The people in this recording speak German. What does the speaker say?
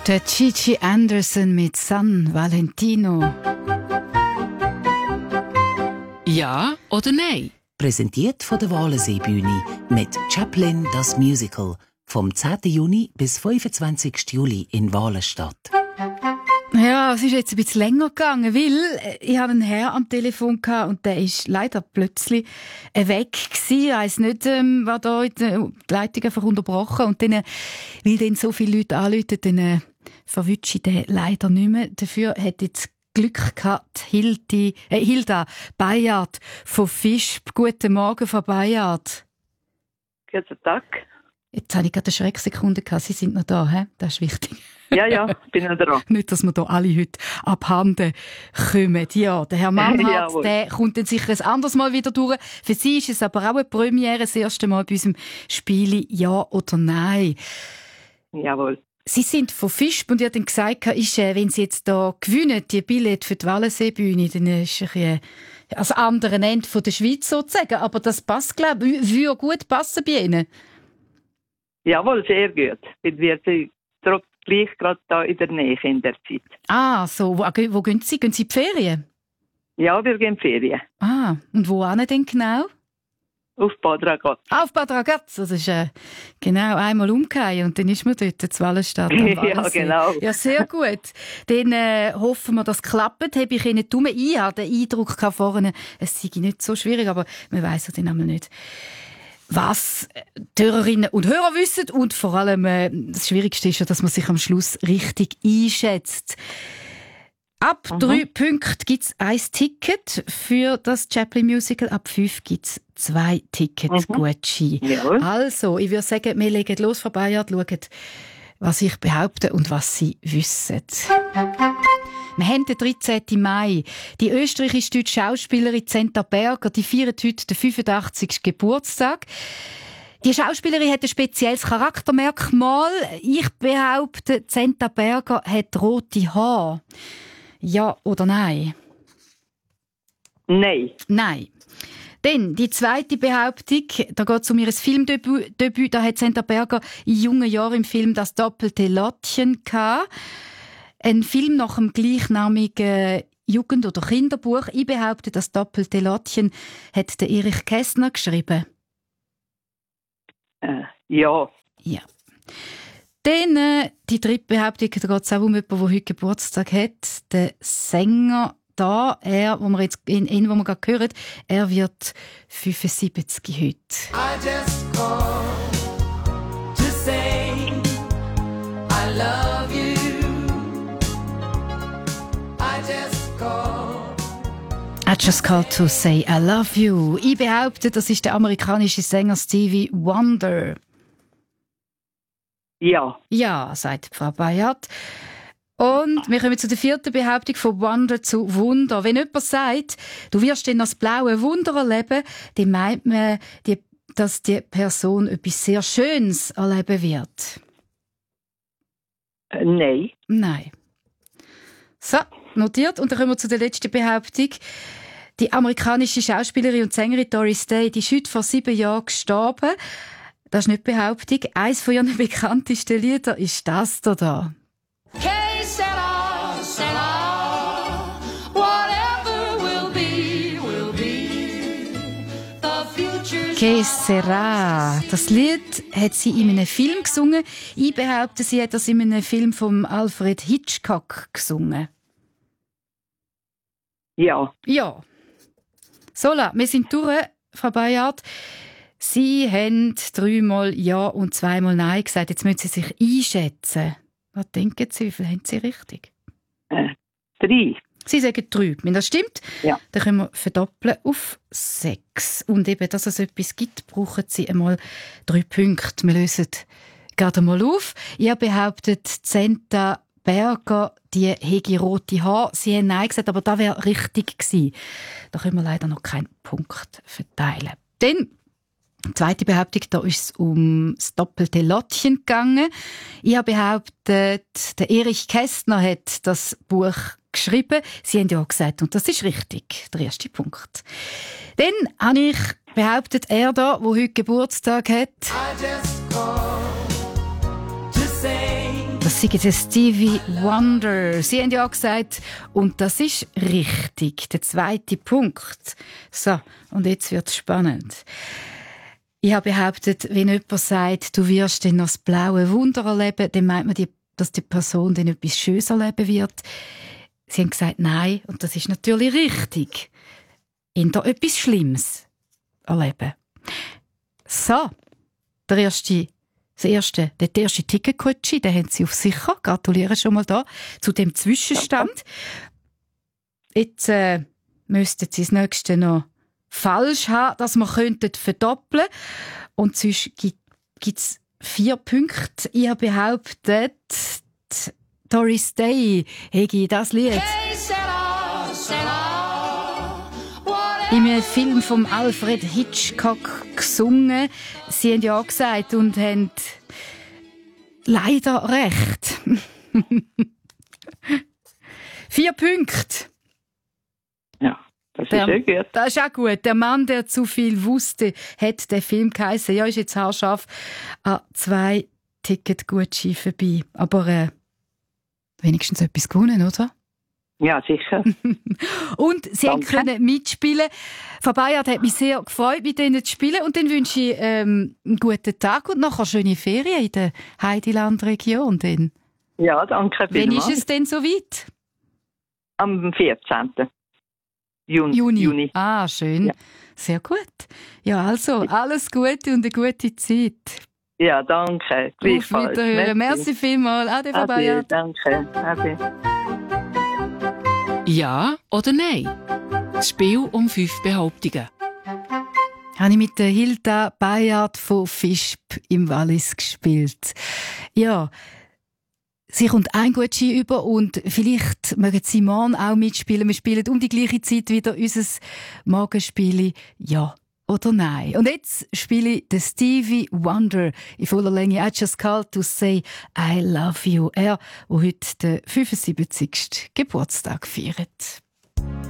Der Gigi Anderson mit San Valentino. Ja oder nein? Präsentiert von der Walensee-Bühne mit Chaplin das Musical vom 10. Juni bis 25. Juli in Walenstadt. Ja, es ist jetzt ein bisschen länger gegangen, weil ich hatte einen Herrn am Telefon und der ist leider plötzlich weg gewesen. Ich weiss nicht, war da in der Leitung einfach unterbrochen. Und dann, weil dann so viele Leute anrufen, dann verwünsche ich den leider nicht mehr. Dafür hat jetzt Glück gehabt, Hilda Bayard von Fischb. Guten Morgen, Frau Bayard. Guten Tag. Jetzt habe ich gerade eine Schrecksekunde gehabt. Sie sind noch da, he? Das ist wichtig. Ja, bin noch dran. Nicht, dass wir hier alle heute abhanden kommen. Ja, der Herr Mannhardt, der kommt dann sicher ein anderes Mal wieder durch. Für Sie ist es aber auch eine Premiere, das erste Mal bei unserem Spiel «Ja oder Nein». Jawohl. Sie sind von Fischb und ich habe dann gesagt, wenn Sie jetzt hier gewinnen, die Billette für die Walensee-Bühne, dann ist es ein ans andere Ende der Schweiz sozusagen. Aber das passt, glaube ich, würde gut passen bei Ihnen. Jawohl, sehr gut. Wir sind gleich gerade da in der Nähe in der Zeit. Ah, so. Wo gehen Sie? Gehen Sie in die Ferien? Ja, wir gehen in die Ferien. Ah, und wo denn genau? Auf Bad Ragaz. Auf Bad Ragaz, das ist genau einmal umgekehrt und dann ist man dort in Wallenstadt. Ja, genau. Ja, sehr gut. Dann hoffen wir, dass es klappt. Habe ich Ihnen dumme ich hatte den Eindruck vorne, es sei nicht so schwierig, aber man weiss ja dann einmal nicht, was die Hörerinnen und Hörer wissen. Und vor allem das Schwierigste ist ja, dass man sich am Schluss richtig einschätzt. Ab 3 Punkten gibt es 1 Ticket für das Chaplin Musical. Ab 5 gibt es 2 Tickets. Gutschein. Also, ich würde sagen, wir legen los, Frau Bayard, schauen, was ich behaupte und was Sie wissen. Wir haben den 13. Mai. Die österreichisch-deutsche Schauspielerin Zenta Berger, die feiert heute den 85. Geburtstag. Die Schauspielerin hat ein spezielles Charaktermerkmal. Ich behaupte, Zenta Berger hat rote Haare. Ja oder nein? Nein. Nein. Dann die zweite Behauptung, da geht es um ihr Filmdebüt. Da hat Zenta Berger in jungen Jahren im Film «Das doppelte Lottchen» gehabt. Ein Film nach dem gleichnamigen Jugend- oder Kinderbuch. Ich behaupte, «Das doppelte Lottchen» hat der Erich Kästner geschrieben. Ja. Ja. Dann die dritte Behauptung, da geht es auch um jemanden, der heute Geburtstag hat. Der Sänger da, wo wir jetzt wo wir gerade hören, er wird 75 heute. I just called to say I love you. I just called to say I love you. Ich behaupte, das ist der amerikanische Sänger Stevie Wonder. Ja. Ja, sagt Frau Bayard. Und wir kommen zu der vierten Behauptung, von Wonder zu Wunder. Wenn jemand sagt, du wirst dann das blaue Wunder erleben, dann meint man, dass die Person etwas sehr Schönes erleben wird. Nein. Nein. So, notiert. Und dann kommen wir zu der letzten Behauptung. Die amerikanische Schauspielerin und Sängerin Doris Day, die ist heute vor 7 Jahren gestorben. Das ist nicht die Behauptung. Eines von ihren bekanntesten Lieder ist das da. Que sera? Das Lied hat sie in einem Film gesungen. Ich behaupte, sie hat das in einem Film von Alfred Hitchcock gesungen. Ja. Ja. So, wir sind durch, Frau Bayard. Sie haben 3-mal Ja und 2-mal Nein gesagt. Jetzt müssen Sie sich einschätzen. Was denken Sie, wie viel haben Sie richtig? 3. Sie sagen 3. Wenn das stimmt, ja, dann können wir verdoppeln auf 6. Und eben, dass es etwas gibt, brauchen Sie einmal 3 Punkte. Wir lösen gerade mal auf. Ihr behauptet, Zenta Berger, die hege rote Haare. Sie haben Nein gesagt, aber das wäre richtig gewesen. Da können wir leider noch keinen Punkt verteilen. Dann die zweite Behauptung, da ist es um das doppelte Lottchen gegangen. Ich habe behauptet, der Erich Kästner hat das Buch geschrieben. Sie haben ja auch gesagt, und das ist richtig, der erste Punkt. Dann habe ich behauptet, er da, der heute Geburtstag hat. I just called to say Das ist der Stevie Wonder. Sie haben ja gesagt, und das ist richtig. Der zweite Punkt. So, und jetzt wird es spannend. Ich habe behauptet, wenn jemand sagt, du wirst dann noch das blaue Wunder erleben, dann meint man, dass die Person dann etwas Schönes erleben wird. Sie haben gesagt, nein, und das ist natürlich richtig. In da etwas Schlimmes erleben. So, der erste Ticketkutschi, den haben Sie auf sicher. Gratuliere schon mal da zu dem Zwischenstand. Jetzt müssten Sie das nächste noch falsch haben, dass wir verdoppeln könnten. Und sonst gibt es 4 Punkte. Ich habe behauptet, Doris Day hätte das Lied in einem Film von Alfred Hitchcock gesungen. Sie haben ja gesagt und haben leider recht. 4 Punkte. Ja, das ist ja gut. Das ist auch gut. Der Mann, der zu viel wusste, hat den Film geheissen. Ja, ist jetzt haarscharf an 2 Ticketgutscheine vorbei. Aber wenigstens etwas gewonnen, oder? Ja, sicher. Und Sie können mitspielen. Frau Bayard hat mich sehr gefreut, mit Ihnen zu spielen. Und dann wünsche ich einen guten Tag und nachher schöne Ferien in der Heideland-Region. Ja, danke vielmals. vielmals. Wann ist es denn soweit? Am 14. Juni. Ah, schön. Ja. Sehr gut. Ja, also, alles Gute und eine gute Zeit. Ja, danke. Auf Wiederhören. Merci vielmals. Ade, Frau Bayard. Danke. Ade. Ja oder nein? Das Spiel um 5 Behauptungen. Habe ich mit der Hilda Bayard von Fischb im Wallis gespielt. Ja, sie kommt ein Gutschein über und vielleicht mögen Sie morgen auch mitspielen. Wir spielen um die gleiche Zeit wieder unser Morgenspiel. Ja oder nein? Und jetzt spiele ich den Stevie Wonder in voller Länge. I just called to say I love you. Er, der heute den 75. Geburtstag feiert.